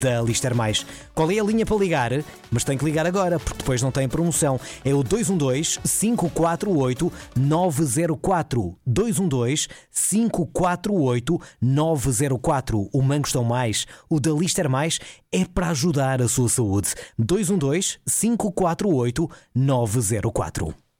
da Lister Mais. Qual é a linha para ligar? Mas tem que ligar agora, porque depois não tem promoção. É o 212-548-904. 212-548-904. O Mangostão Mais, o da Lister Mais, é para ajudar a sua saúde. 212-548-904.